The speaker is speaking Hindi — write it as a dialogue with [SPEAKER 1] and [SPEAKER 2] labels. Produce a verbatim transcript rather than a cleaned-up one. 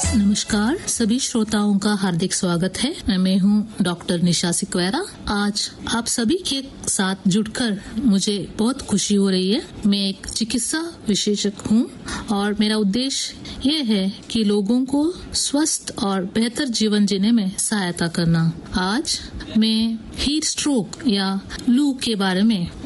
[SPEAKER 1] नमस्कार, सभी श्रोताओं का हार्दिक स्वागत है। मैं हूं डॉक्टर निशा सिकवेरा। आज आप सभी के साथ जुड़कर मुझे बहुत खुशी हो रही है। मैं एक चिकित्सा विशेषज्ञ हूं और मेरा उद्देश्य ये है कि लोगों को स्वस्थ और बेहतर जीवन जीने में सहायता करना। आज मैं हीट स्ट्रोक या लू के बारे में